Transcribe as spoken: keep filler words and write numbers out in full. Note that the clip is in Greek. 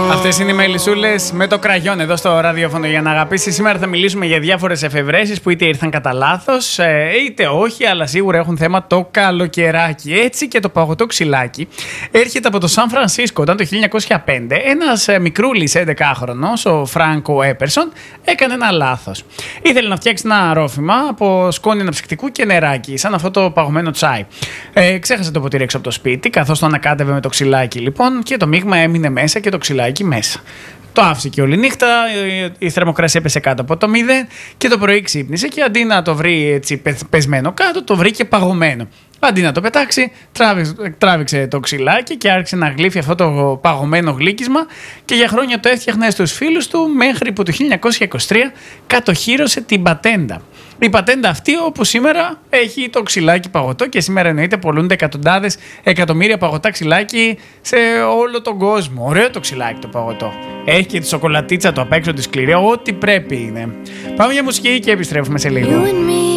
Αυτές είναι οι μελισσούλες με το κραγιόν εδώ στο ραδιόφωνο για να αγαπήσει. Σήμερα θα μιλήσουμε για διάφορες εφευρέσεις που είτε ήρθαν κατά λάθος, είτε όχι, αλλά σίγουρα έχουν θέμα το καλοκαιράκι. Έτσι και το παγωτό ξυλάκι έρχεται από το Σαν Φρανσίσκο όταν το χίλια εννιακόσια πέντε ένας μικρούλης έντεκαχρονος, ο Φράνκο Έπερσον, έκανε ένα λάθος. Ήθελε να φτιάξει ένα ρόφημα από σκόνη αναψυκτικού και νεράκι, σαν αυτό το παγωμένο τσάι. Ε, ξέχασε το ποτήρι έξω από το σπίτι, καθώς το ανακάτευε με το ξυλάκι λοιπόν, και το μείγμα έμεινε μέσα και το ξυλάκι μέσα. Το άφησε και όλη νύχτα, η θερμοκρασία έπεσε κάτω από το μηδέν και το πρωί ξύπνησε και αντί να το βρει έτσι πεσμένο κάτω, το βρήκε παγωμένο. Αντί να το πετάξει, τράβηξε το ξυλάκι και άρχισε να γλύφει αυτό το παγωμένο γλύκισμα και για χρόνια το έφτιαχνε στους φίλους του μέχρι που το χίλια εννιακόσια είκοσι τρία κατοχύρωσε την πατέντα. Η πατέντα αυτή, όπως σήμερα, έχει το ξυλάκι παγωτό και σήμερα εννοείται πολλούνται εκατοντάδες εκατομμύρια παγωτά ξυλάκι σε όλο τον κόσμο. Ωραίο το ξυλάκι το παγωτό. Έχει και τη σοκολατίτσα του απ' έξω τη σκληρή, ό,τι πρέπει είναι. Πάμε για μουσική και επιστρέφουμε σε λίγο.